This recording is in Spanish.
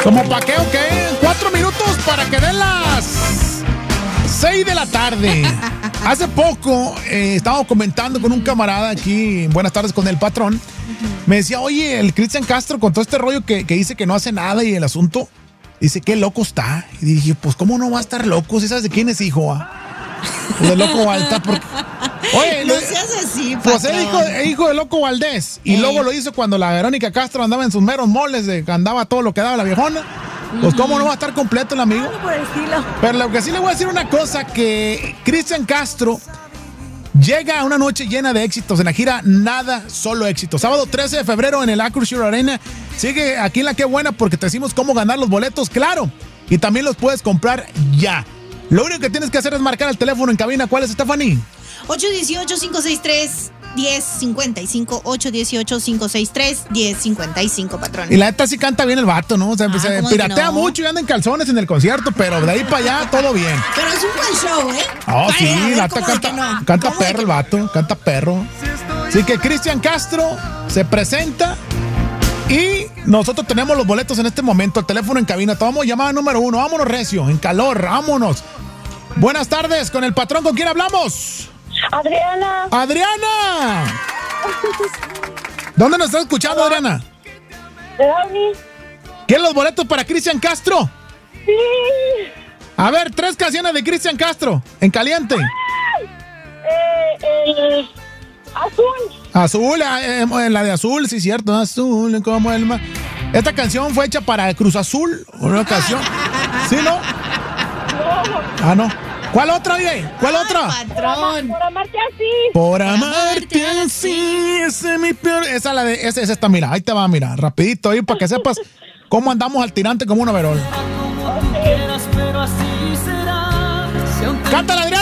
¿Cómo pa' qué o qué? 4 minutos para que den las 6 de la tarde. Hace poco estábamos comentando con un camarada aquí, buenas tardes con el patrón. Me decía, oye, el Cristian Castro con todo este rollo que dice que no hace nada y el asunto, dice, qué loco está. Y dije, pues, ¿cómo no va a estar loco? ¿Sí sabes de quién es hijo? Pues de Loco Valdés. Oye, no seas así, pues patrón. es hijo de Loco Valdés. Y luego lo hizo cuando la Verónica Castro andaba en sus meros moles, de que andaba todo lo que daba la viejona. Pues cómo no va a estar completo el amigo. Por el estilo. Pero lo que sí le voy a decir una cosa, que Cristian Castro llega a una noche llena de éxitos en la gira Nada, Solo Éxitos. Sábado 13 de febrero en el Acrisure Arena. Sigue aquí en La Qué Buena porque te decimos cómo ganar los boletos, claro. Y también los puedes comprar ya. Lo único que tienes que hacer es marcar el teléfono en cabina. ¿Cuál es, Stephanie? 818-563-1055. 818-563-1055, patrón. Y la neta sí canta bien el vato, ¿no? O sea, se piratea no? mucho y anda en calzones en el concierto, pero de ahí para allá todo bien. Pero es un buen show, ¿eh? Oh, sí, la neta ¿cómo de que canta, no? canta ¿Cómo de perro que el vato, canta perro. Así que Cristian Castro se presenta y nosotros tenemos los boletos en este momento. El teléfono en cabina. Tomamos llamada número 1. Vámonos, recio, en calor, vámonos. Buenas tardes, con el patrón, ¿con quién hablamos? Adriana. ¡Adriana! ¿Dónde nos estás escuchando, Adriana? ¿De Downey? ¿Quieres los boletos para Cristian Castro? Sí. A ver, 3 canciones de Cristian Castro, en caliente. Azul. Azul, la de azul, sí, cierto. Azul, como el mar. Esta canción fue hecha para Cruz Azul, una ocasión. ¿Sí, no? No. Ah, no. ¿Cuál otra, oye? ¿Cuál otra? Patrón. Por amarte así. Por amarte así, ese es mi peor. Esa la de, esa está, mira, ahí te va, mira, rapidito ahí para que sepas cómo andamos al tirante como un overol. Okay. Cántala, Adriana.